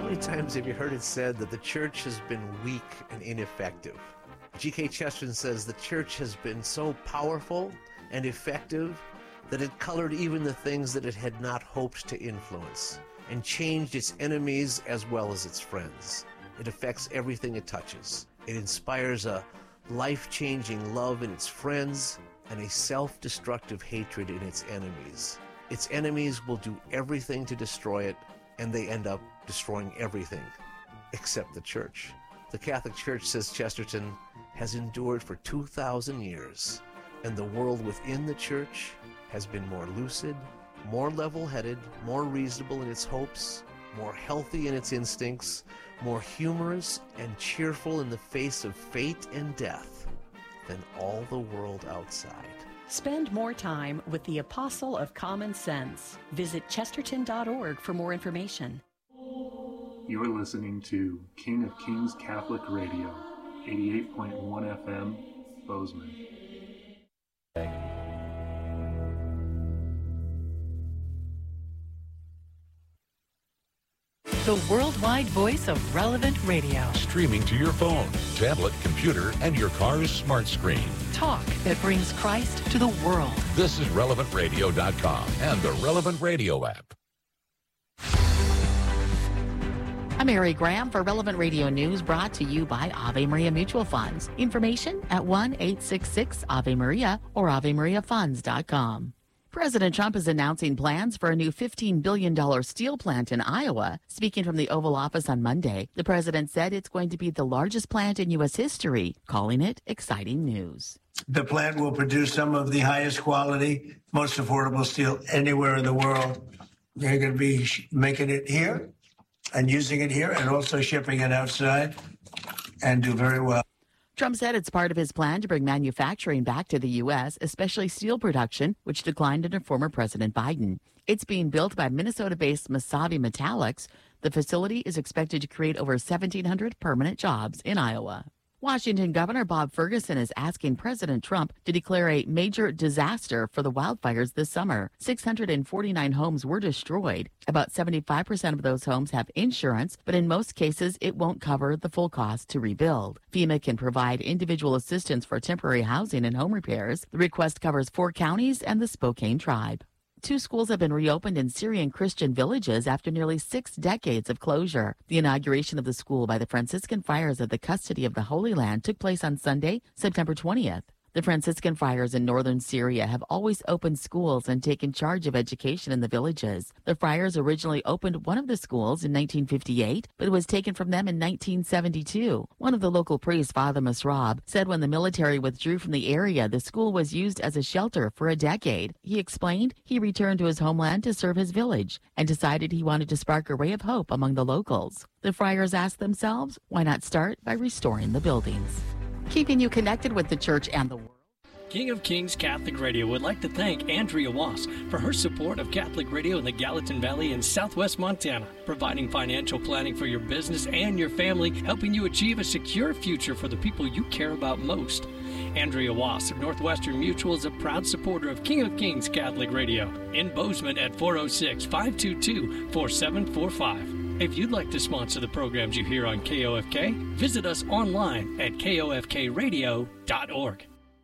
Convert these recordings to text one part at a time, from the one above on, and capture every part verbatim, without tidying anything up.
many times have you heard it said that the church has been weak and ineffective? G K Chesterton says the church has been so powerful and effective that it colored even the things that it had not hoped to influence and changed its enemies as well as its friends. It affects everything it touches. It inspires a life-changing love in its friends and a self-destructive hatred in its enemies. Its enemies will do everything to destroy it, and they end up destroying everything except the church. The Catholic Church, says Chesterton, has endured for two thousand years, and the world within the church has been more lucid, more level-headed, more reasonable in its hopes, more healthy in its instincts, more humorous and cheerful in the face of fate and death than all the world outside. Spend more time with the Apostle of Common Sense. Visit chesterton dot org for more information. You're listening to King of Kings Catholic Radio, eighty-eight point one F M, Bozeman. The worldwide voice of Relevant Radio. Streaming to your phone, tablet, computer, and your car's smart screen. Talk that brings Christ to the world. This is relevant radio dot com and the Relevant Radio app. I'm Mary Graham for Relevant Radio News, brought to you by Ave Maria Mutual Funds. Information at one eight six six Ave Maria or ave maria funds dot com. President Trump is announcing plans for a new fifteen billion dollars steel plant in Iowa. Speaking from the Oval Office on Monday, the president said it's going to be the largest plant in U S history, calling it exciting news. The plant will produce some of the highest quality, most affordable steel anywhere in the world. They're going to be making it here and using it here and also shipping it outside and do very well. Trump said it's part of his plan to bring manufacturing back to the U S, especially steel production, which declined under former President Biden. It's being built by Minnesota-based Mesabi Metallics. The facility is expected to create over seventeen hundred permanent jobs in Iowa. Washington Governor Bob Ferguson is asking President Trump to declare a major disaster for the wildfires this summer. six hundred forty-nine homes were destroyed. About seventy-five percent of those homes have insurance, but in most cases, it won't cover the full cost to rebuild. FEMA can provide individual assistance for temporary housing and home repairs. The request covers four counties and the Spokane tribe. Two schools have been reopened in Syrian Christian villages after nearly six decades of closure. The inauguration of the school by the Franciscan Friars of the Custody of the Holy Land took place on Sunday, September twentieth. The Franciscan Friars in northern Syria have always opened schools and taken charge of education in the villages. The Friars originally opened one of the schools in nineteen fifty-eight, but it was taken from them in nineteen seventy-two. One of the local priests, Father Masrab, said when the military withdrew from the area, the school was used as a shelter for a decade. He explained he returned to his homeland to serve his village and decided he wanted to spark a ray of hope among the locals. The Friars asked themselves, why not start by restoring the buildings? Keeping you connected with the church and the world. King of Kings Catholic Radio would like to thank Andrea Wass for her support of Catholic Radio in the Gallatin Valley in southwest Montana, providing financial planning for your business and your family, helping you achieve a secure future for the people you care about most. Andrea Wass of Northwestern Mutual is a proud supporter of King of Kings Catholic Radio in Bozeman at four oh six, five two two, four seven four five. If you'd like to sponsor the programs you hear on K O F K, visit us online at K O F K radio dot org.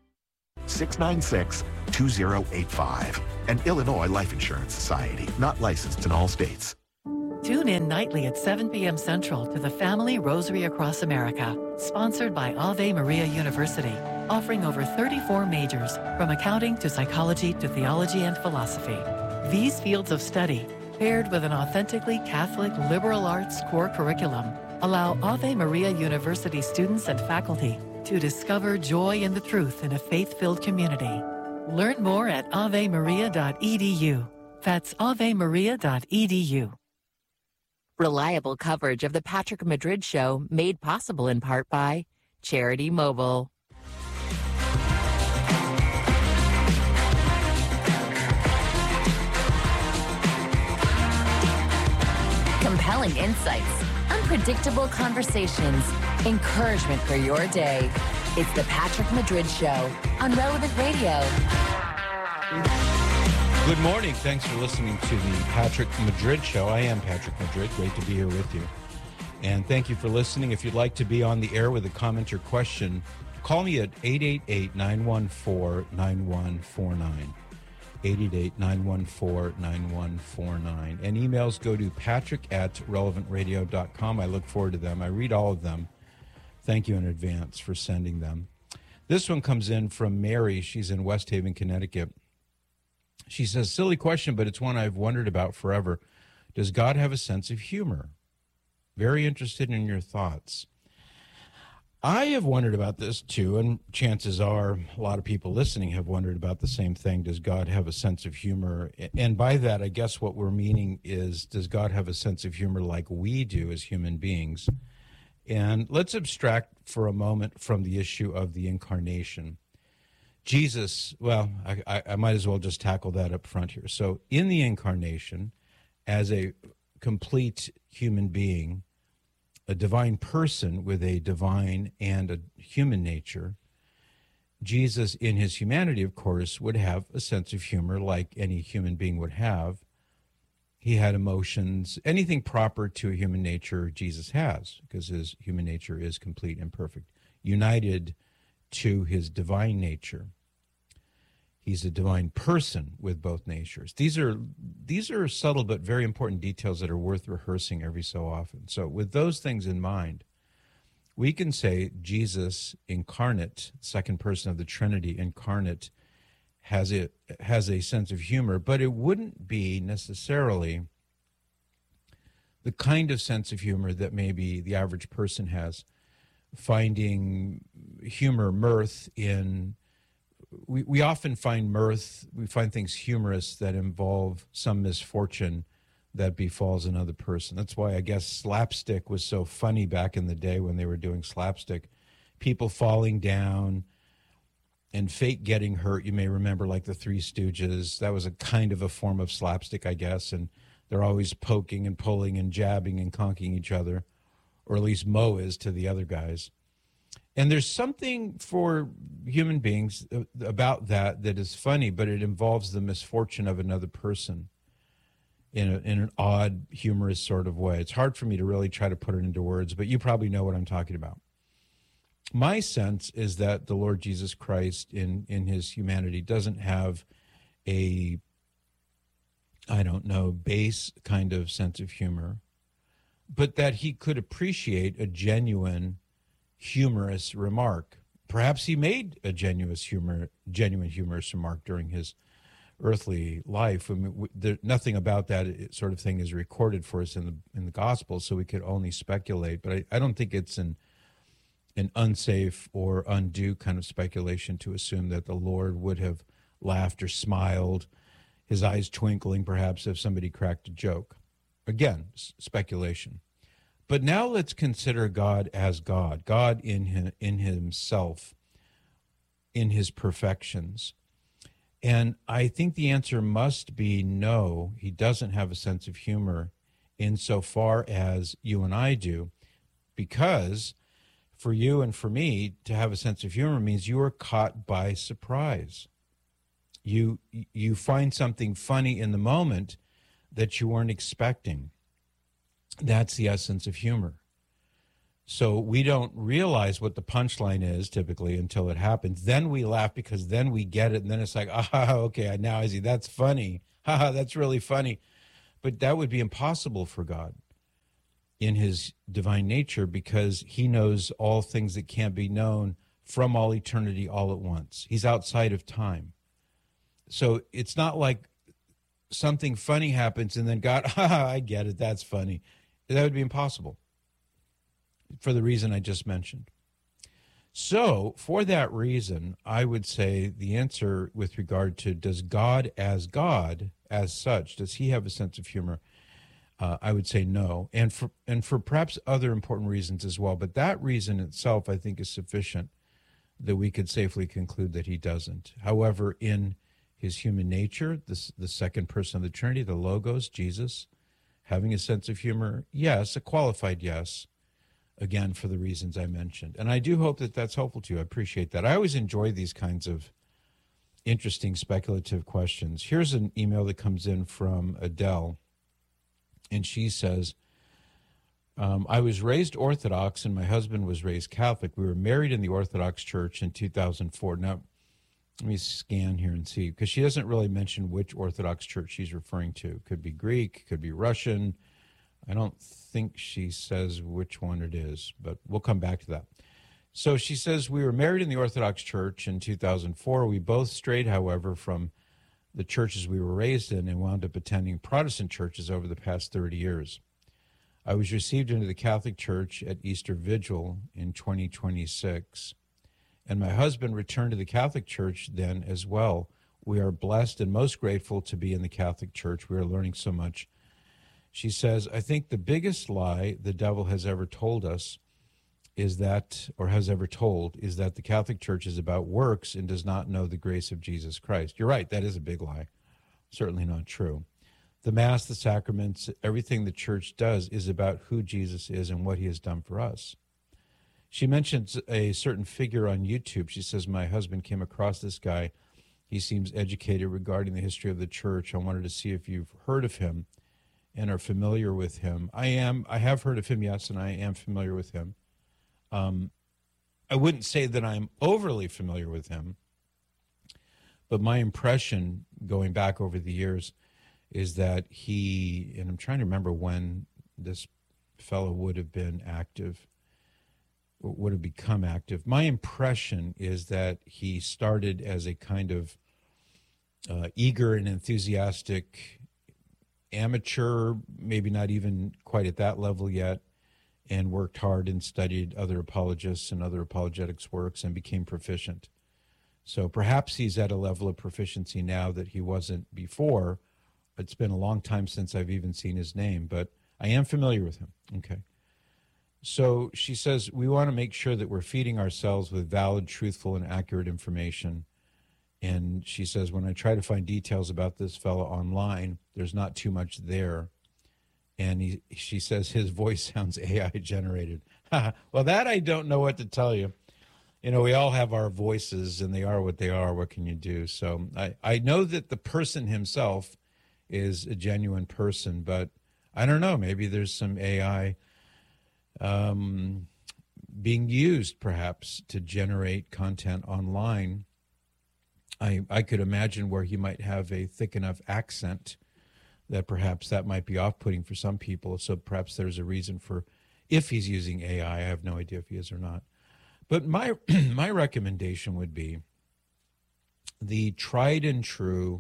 six nine six, two zero eight five. An Illinois Life Insurance Society, not licensed in all states. Tune in nightly at seven p.m. Central to the Family Rosary Across America, sponsored by Ave Maria University, offering over thirty-four majors, from accounting to psychology to theology and philosophy. These fields of study, paired with an authentically Catholic liberal arts core curriculum, allow Ave Maria University students and faculty to discover joy in the truth in a faith-filled community. Learn more at ave maria dot e d u. That's ave maria dot e d u. Reliable coverage of the Patrick Madrid Show, made possible in part by Charity Mobile. Compelling insights, unpredictable conversations, encouragement for your day. It's the Patrick Madrid Show on Relevant Radio. Good morning. Thanks for listening to the Patrick Madrid Show. I am Patrick Madrid. Great to be here with you. And thank you for listening. If you'd like to be on the air with a comment or question, call me at eight eight eight, nine one four, nine one four nine. eight eight eight, nine one four, nine one four nine. And emails go to patrick at relevant radio dot com. I look forward to them. I read all of them. Thank you in advance for sending them. This one comes in from Mary. She's in West Haven, Connecticut. She says, silly question, but it's one I've wondered about forever. Does God have a sense of humor? Very interested in your thoughts. I have wondered about this too, and chances are a lot of people listening have wondered about the same thing. Does God have a sense of humor? And by that, I guess what we're meaning is, does God have a sense of humor like we do as human beings? And let's abstract for a moment from the issue of the incarnation. Jesus, well, I, I might as well just tackle that up front here. So in the incarnation, as a complete human being, a divine person with a divine and a human nature, Jesus, in his humanity, of course, would have a sense of humor like any human being would have. He had emotions, anything proper to a human nature Jesus has, because his human nature is complete and perfect, united to his divine nature. He's a divine person with both natures. These are these are subtle but very important details that are worth rehearsing every so often. So with those things in mind, we can say Jesus incarnate, second person of the Trinity incarnate, has a, has a sense of humor, but it wouldn't be necessarily the kind of sense of humor that maybe the average person has, finding humor, mirth in... We, we often find mirth, we find things humorous that involve some misfortune that befalls another person. That's why I guess slapstick was so funny back in the day when they were doing slapstick. People falling down and fate getting hurt. You may remember, like the Three Stooges. That was a kind of a form of slapstick, I guess, and they're always poking and pulling and jabbing and conking each other, or at least Mo is to the other guys. And there's something for human beings about that that is funny, but it involves the misfortune of another person in, a, in an odd, humorous sort of way. It's hard for me to really try to put it into words, but you probably know what I'm talking about. My sense is that the Lord Jesus Christ in, in his humanity doesn't have a, I don't know, base kind of sense of humor, but that he could appreciate a genuine humorous remark. Perhaps he made a genuine humor, genuine humorous remark during his earthly life. I mean, we, there, nothing about that sort of thing is recorded for us in the in the Gospel, so we could only speculate. But I, I don't think it's an an unsafe or undue kind of speculation to assume that the Lord would have laughed or smiled, his eyes twinkling, perhaps, if somebody cracked a joke. Again, s- speculation. But now let's consider God as God, God in him, in himself, in his perfections. And I think the answer must be no, he doesn't have a sense of humor insofar as you and I do, because for you and for me to have a sense of humor means you are caught by surprise. You, you find something funny in the moment that you weren't expecting. That's the essence of humor. So we don't realize what the punchline is typically until it happens. Then we laugh because then we get it. And then it's like, ah, okay, now I see. That's funny. Haha, that's really funny. But that would be impossible for God in his divine nature, because he knows all things that can't be known from all eternity all at once. He's outside of time. So it's not like something funny happens and then God, haha, I get it. That's funny. That would be impossible for the reason I just mentioned. So for that reason, I would say the answer with regard to does God as God, as such, does he have a sense of humor? Uh, I would say no. And for, and for perhaps other important reasons as well. But that reason itself, I think, is sufficient that we could safely conclude that he doesn't. However, in his human nature, this, the second person of the Trinity, the Logos, Jesus, having a sense of humor, yes, a qualified yes, again, for the reasons I mentioned. And I do hope that that's helpful to you. I appreciate that. I always enjoy these kinds of interesting speculative questions. Here's an email that comes in from Adele, and she says, Um, I was raised Orthodox, and my husband was raised Catholic. We were married in the Orthodox Church in two thousand four. Now, let me scan here and see, because she doesn't really mention which Orthodox Church she's referring to. Could be Greek, could be Russian. I don't think she says which one it is, but we'll come back to that. So she says, we were married in the Orthodox Church in two thousand four. We both strayed, however, from the churches we were raised in and wound up attending Protestant churches over the past thirty years. I was received into the Catholic Church at Easter Vigil in twenty twenty-six, and my husband returned to the Catholic Church then as well. We are blessed and most grateful to be in the Catholic Church. We are learning so much. She says, I think the biggest lie the devil has ever told us is that, or has ever told, is that the Catholic Church is about works and does not know the grace of Jesus Christ. You're right, that is a big lie. Certainly not true. The Mass, the sacraments, everything the church does is about who Jesus is and what he has done for us. She mentions a certain figure on YouTube. She says, my husband came across this guy. He seems educated regarding the history of the church. I wanted to see if you've heard of him and are familiar with him. I am. I have heard of him, yes, and I am familiar with him. Um, I wouldn't say that I'm overly familiar with him, but my impression going back over the years is that he, and I'm trying to remember when this fellow would have been active, would have become active. My impression is that he started as a kind of uh, eager and enthusiastic amateur, maybe not even quite at that level yet, and worked hard and studied other apologists and other apologetics works and became proficient. So perhaps he's at a level of proficiency now that he wasn't before. It's been a long time since I've even seen his name, but I am familiar with him. Okay. So she says, we want to make sure that we're feeding ourselves with valid, truthful, and accurate information. And she says, when I try to find details about this fellow online, there's not too much there. And he, she says his voice sounds A I generated. Well, that I don't know what to tell you. You know, we all have our voices, and they are what they are. What can you do? So I, I know that the person himself is a genuine person, but I don't know. Maybe there's some A I um, being used, perhaps, to generate content online. I, I could imagine where he might have a thick enough accent that perhaps that might be off-putting for some people. So perhaps there's a reason for, if he's using A I, I have no idea if he is or not. But my my recommendation would be the tried and true,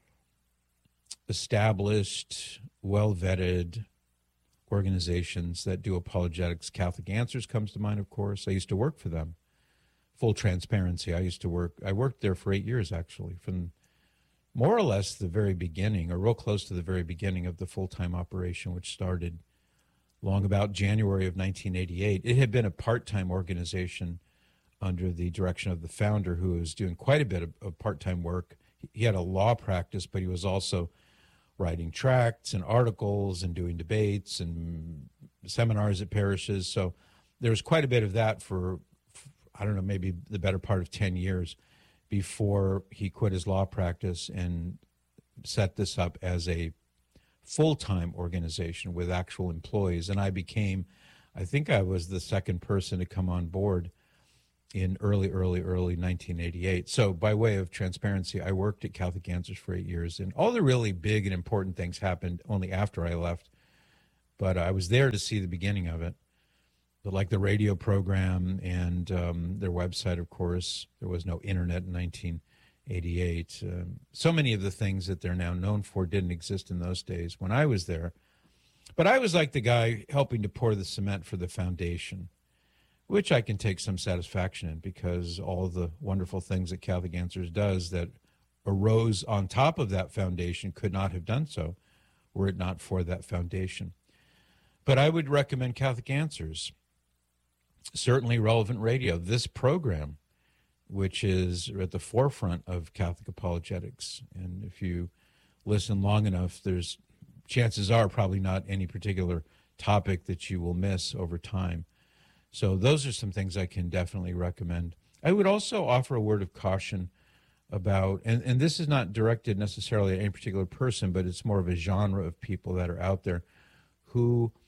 established, well-vetted organizations that do apologetics. Catholic Answers comes to mind, of course. I used to work for them. Full transparency. I used to work, I worked there for eight years, actually, from more or less the very beginning, or real close to the very beginning of the full-time operation, which started long about January of nineteen eighty-eight. It had been a part-time organization under the direction of the founder, who was doing quite a bit of, of part-time work. He had a law practice, but he was also writing tracts and articles and doing debates and seminars at parishes. So there was quite a bit of that for, I don't know, maybe the better part of ten years before he quit his law practice and set this up as a full-time organization with actual employees. And I became, I think I was the second person to come on board in early, early, early nineteen eighty-eight. So by way of transparency, I worked at Catholic Answers for eight years, and all the really big and important things happened only after I left. But I was there to see the beginning of it. But like the radio program and um, their website, of course. There was no internet in nineteen eighty-eight. Um, so many of the things that they're now known for didn't exist in those days when I was there. But I was like the guy helping to pour the cement for the foundation, which I can take some satisfaction in, because all of the wonderful things that Catholic Answers does that arose on top of that foundation could not have done so were it not for that foundation. But I would recommend Catholic Answers. Certainly Relevant Radio, this program, which is at the forefront of Catholic apologetics. And if you listen long enough, there's chances are probably not any particular topic that you will miss over time. So those are some things I can definitely recommend. I would also offer a word of caution about, and, and this is not directed necessarily at any particular person, but it's more of a genre of people that are out there who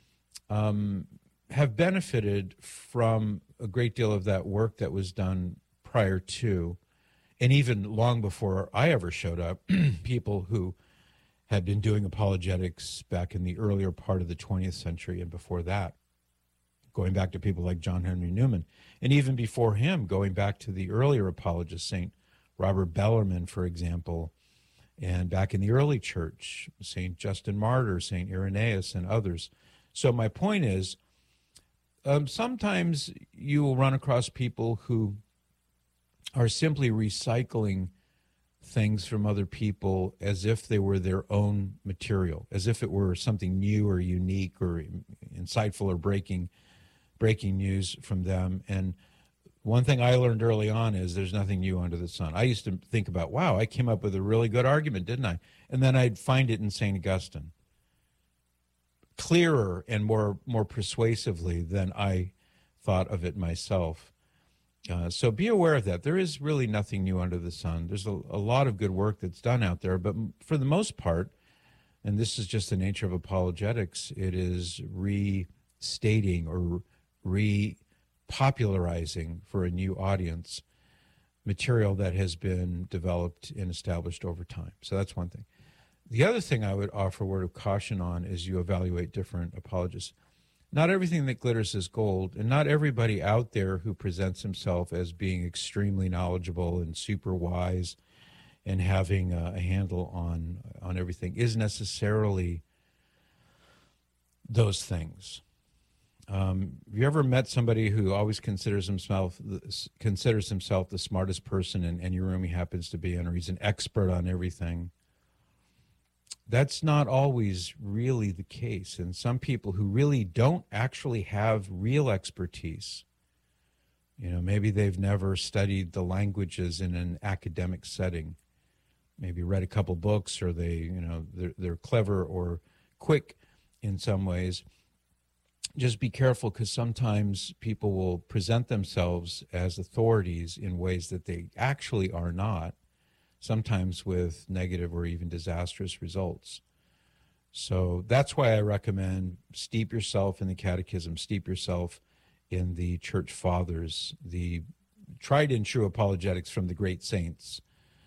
um, have benefited from a great deal of that work that was done prior to, and even long before I ever showed up, people who had been doing apologetics back in the earlier part of the twentieth century and before that, going back to people like John Henry Newman, and even before him, going back to the earlier apologists, Saint Robert Bellarmine, for example, and back in the early church, Saint Justin Martyr, Saint Irenaeus, and others. So my point is, um, sometimes you will run across people who are simply recycling things from other people as if they were their own material, as if it were something new or unique or insightful or breaking breaking news from them. And one thing I learned early on is there's nothing new under the sun. I used to think about, wow, I came up with a really good argument, didn't I? And then I'd find it in Saint Augustine, clearer and more more persuasively than I thought of it myself. Uh, so be aware of that. There is really nothing new under the sun. There's a, a lot of good work that's done out there, but for the most part, and this is just the nature of apologetics, it is restating or repopularizing for a new audience material that has been developed and established over time. So that's one thing. The other thing I would offer a word of caution on is you evaluate different apologists. Not everything that glitters is gold, and not everybody out there who presents himself as being extremely knowledgeable and super wise and having a, a handle on on everything is necessarily those things. Um, have you ever met somebody who always considers himself considers himself the smartest person in any room he happens to be in, or he's an expert on everything? That's not always really the case. And some people who really don't actually have real expertise, you know, maybe they've never studied the languages in an academic setting, maybe read a couple books, or they, you know, they're, they're clever or quick in some ways. Just be careful, because sometimes people will present themselves as authorities in ways that they actually are not, sometimes with negative or even disastrous results. So that's why I recommend steep yourself in the catechism, steep yourself in the church fathers, the tried and true apologetics from the great saints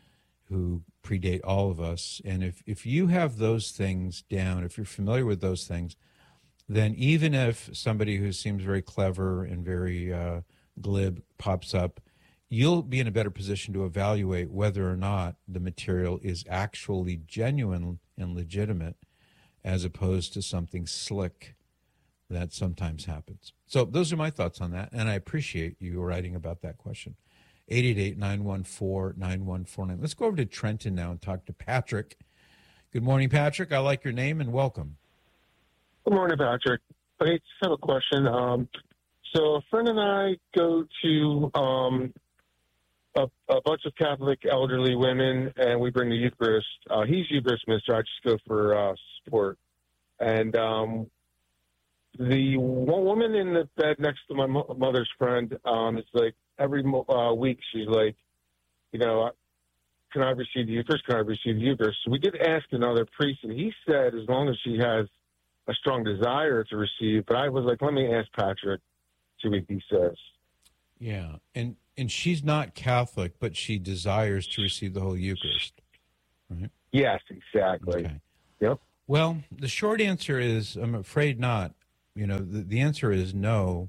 who predate all of us. And if, if you have those things down, if you're familiar with those things, then even if somebody who seems very clever and very uh, glib pops up, you'll be in a better position to evaluate whether or not the material is actually genuine and legitimate, as opposed to something slick that sometimes happens. So those are my thoughts on that, and I appreciate you writing about that question. eight eight eight, nine one four, nine one four nine. Let's go over to Trenton now and talk to Patrick. Good morning, Patrick. I like your name, and welcome. Good morning, Patrick. I just have a question. Um, so a friend and I go to um, a, a bunch of Catholic elderly women, and we bring the Eucharist. Uh, he's Eucharist minister. I just go for uh, support. And um, the one woman in the bed next to my mo- mother's friend, um, it's like every uh, week she's like, you know, can I receive the Eucharist? Can I receive the Eucharist? So we did ask another priest, and he said as long as she has a strong desire to receive. But I was like, let me ask Patrick, see what he says. Yeah, and and she's not Catholic, but she desires to receive the Holy Eucharist, right? Yes, exactly. Okay. Yep. Well, the short answer is, I'm afraid not. You know, the, the answer is no,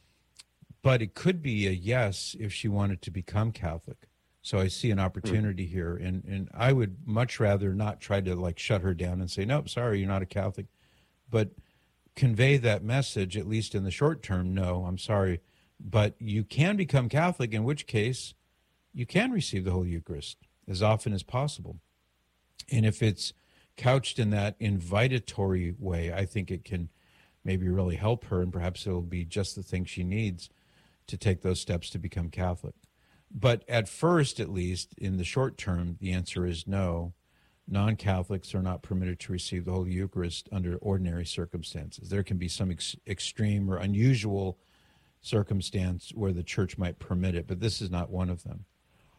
but it could be a yes if she wanted to become Catholic. So I see an opportunity mm-hmm. here, and, and I would much rather not try to, like, shut her down and say, nope, sorry, you're not a Catholic, but convey that message, at least in the short term, no, I'm sorry, but you can become Catholic, in which case you can receive the Holy Eucharist as often as possible. And if it's couched in that invitatory way, I think it can maybe really help her, and perhaps it'll be just the thing she needs to take those steps to become Catholic. But at first, at least, in the short term, the answer is no. Non-Catholics are not permitted to receive the Holy Eucharist under ordinary circumstances. There can be some ex- extreme or unusual circumstance where the church might permit it, but this is not one of them.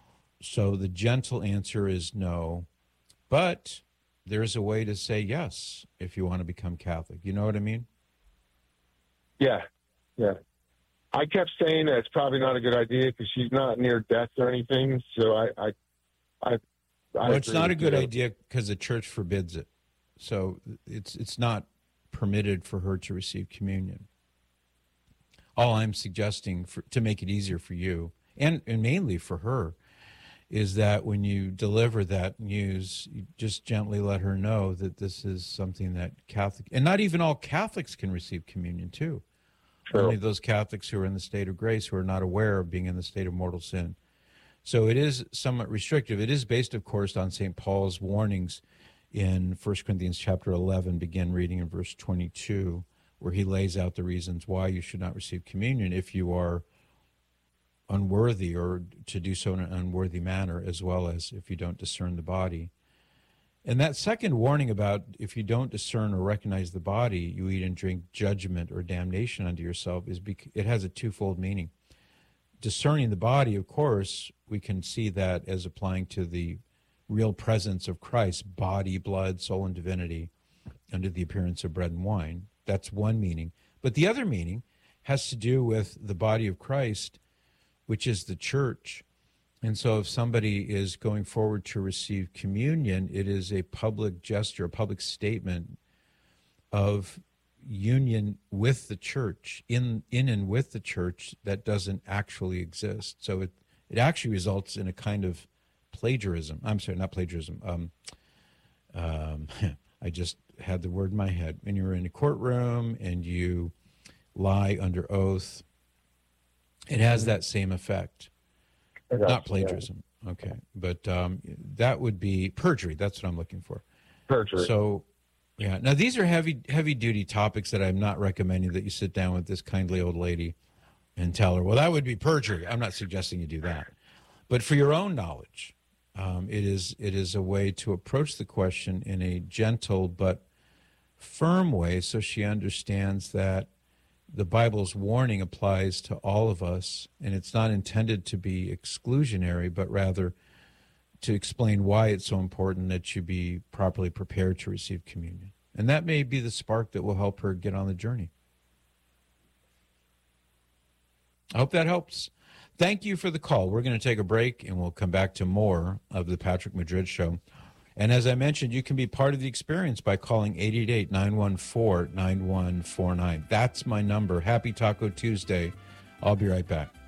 So the gentle answer is no, but there's a way to say yes if you want to become Catholic. You know what I mean? Yeah, yeah. I kept saying that it's probably not a good idea because she's not near death or anything. So I, I, I, I well, it's not a good you. idea because the church forbids it. So it's it's not permitted for her to receive communion. All I'm suggesting for, to make it easier for you, and, and mainly for her, is that when you deliver that news, you just gently let her know that this is something that Catholic, and not even all Catholics can receive communion too. True. Only those Catholics who are in the state of grace, who are not aware of being in the state of mortal sin. So it is somewhat restrictive. It is based, of course, on Saint Paul's warnings in First Corinthians chapter eleven, begin reading in verse twenty-two, where he lays out the reasons why you should not receive communion if you are unworthy, or to do so in an unworthy manner, as well as if you don't discern the body. And that second warning about if you don't discern or recognize the body, you eat and drink judgment or damnation unto yourself, is bec- it has a twofold meaning. Discerning the body, of course, we can see that as applying to the real presence of Christ, body, blood, soul, and divinity, under the appearance of bread and wine. That's one meaning. But the other meaning has to do with the body of Christ, which is the church. And so if somebody is going forward to receive communion, it is a public gesture, a public statement of union with the church, in in and with the church, that doesn't actually exist. So it, it actually results in a kind of plagiarism. I'm sorry, not plagiarism. Um, um, I just had the word in my head. When you're in a courtroom and you lie under oath, it has that same effect. Not plagiarism. Okay. But um, that would be perjury. That's what I'm looking for. Perjury. So, yeah. Now, these are heavy, heavy-duty topics that I'm not recommending that you sit down with this kindly old lady and tell her, well, that would be perjury. I'm not suggesting you do that. But for your own knowledge, um, it is it is a way to approach the question in a gentle but firm way, so she understands that the Bible's warning applies to all of us, and it's not intended to be exclusionary, but rather to explain why it's so important that you be properly prepared to receive communion. And that may be the spark that will help her get on the journey. I hope that helps. Thank you for the call. We're going to take a break, and we'll come back to more of the Patrick Madrid Show. And as I mentioned, you can be part of the experience by calling eight eight eight, nine one four, nine one four nine. That's my number. Happy Taco Tuesday. I'll be right back.